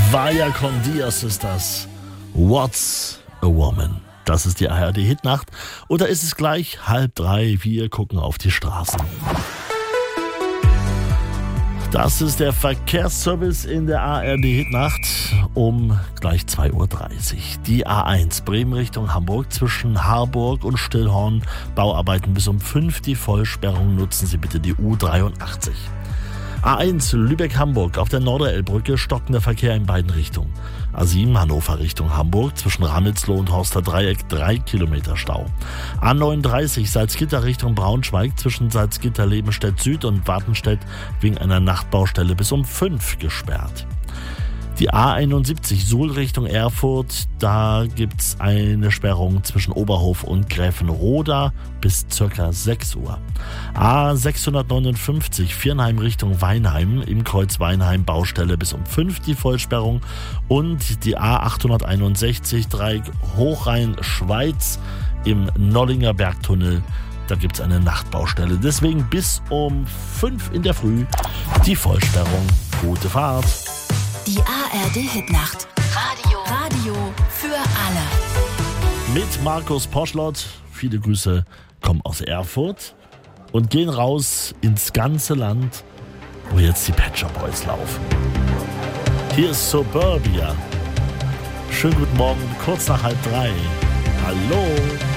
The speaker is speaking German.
Vaya con Dios ist das. What's a Woman? Das ist die ARD-Hitnacht. Oder ist es gleich 2:30? Wir gucken auf die Straßen. Das ist der Verkehrsservice in der ARD-Hitnacht um gleich 2:30 Uhr. Die A1 Bremen Richtung Hamburg zwischen Harburg und Stillhorn. Bauarbeiten bis um 5. Die Vollsperrung nutzen Sie bitte die U83. A1 Lübeck-Hamburg auf der Norderelbbrücke stockender Verkehr in beiden Richtungen. A7 Hannover Richtung Hamburg zwischen Ramelsloh und Horster Dreieck 3 Kilometer Stau. A39 Salzgitter Richtung Braunschweig zwischen Salzgitter-Lebenstedt Süd und Wartenstedt wegen einer Nachtbaustelle bis um 5 gesperrt. Die A71 Suhl Richtung Erfurt, da gibt's eine Sperrung zwischen Oberhof und Gräfenroda bis ca. 6 Uhr. A659 Viernheim Richtung Weinheim, im Kreuz Weinheim Baustelle bis um 5 die Vollsperrung. Und die A861 Dreieck Hochrhein-Schweiz im Nollinger Bergtunnel. Da gibt es eine Nachtbaustelle. Deswegen bis um 5 in der Früh die Vollsperrung. Gute Fahrt! Die ARD-Hitnacht. Radio für alle. Mit Markus Poschlott. Viele Grüße kommen aus Erfurt und gehen raus ins ganze Land, wo jetzt die Pet Shop Boys laufen. Hier ist Suburbia. Schönen guten Morgen, kurz nach 2:30. Hallo.